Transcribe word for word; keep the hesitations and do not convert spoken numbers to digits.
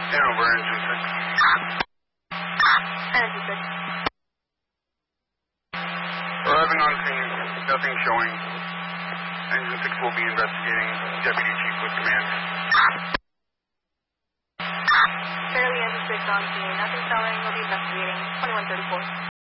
ten over, engine six. Energy six. Arriving on scene, nothing showing. Engine six will be investigating. Deputy Chief with command. Fairly Engine six on scene. Nothing showing. We'll be investigating. twenty-one thirty-four.